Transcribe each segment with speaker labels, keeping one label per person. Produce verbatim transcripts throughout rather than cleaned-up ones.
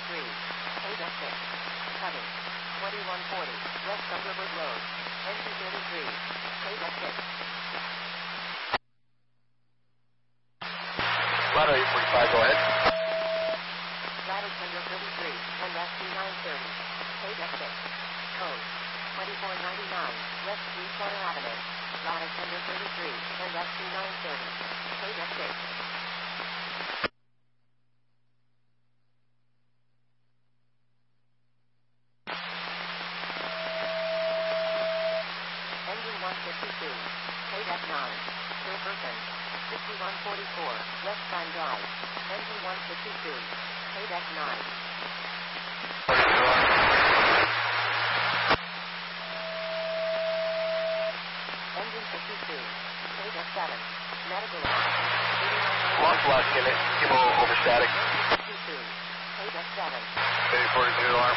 Speaker 1: thirty-three. Paydeck six. Cutting. twenty-one forty. West Thunderbird Road. Engine thirty-three. Paydeck six.
Speaker 2: Ladder eight forty-five, go ahead.
Speaker 1: Ladder Tender thirty-three. And S T nine thirty. Paydeck six. Code. twenty-four ninety-nine. West Sweetwater Avenue. Ladder Tender thirty-three. And S T nine thirty. Paydeck six. Engine one fifty-two. Paydeck nine. Per person. fifty-one forty-four. West Prime Drive. Engine one fifty-two. Paydeck nine. Engine fifty-two. Paydeck seven. Medical
Speaker 2: Lost last unit. Kimo over static.
Speaker 1: fifty-two. Paydeck seven.
Speaker 2: eight forty-two alarm.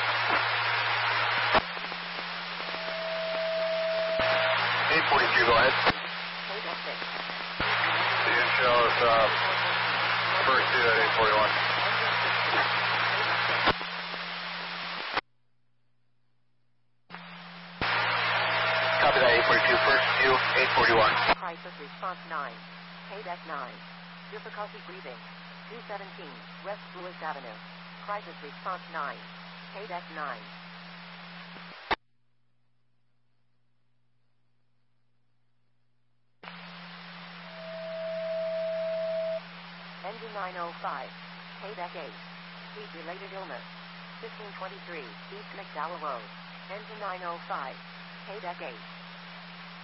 Speaker 2: eight forty-two, go ahead.
Speaker 1: Paydeck six.
Speaker 2: You can show us uh, first two at eight forty-one. Copy that, eight forty-two, first two, eight forty-one.
Speaker 1: Crisis response nine. Paydeck nine. Difficulty breathing. two seventeen. West Lewis Avenue. Crisis response nine. Paydeck nine. Engine nine oh five. Paydeck eight. Heat-related illness. fifteen twenty-three. East McDowell Road. Engine nine oh five. Paydeck eight.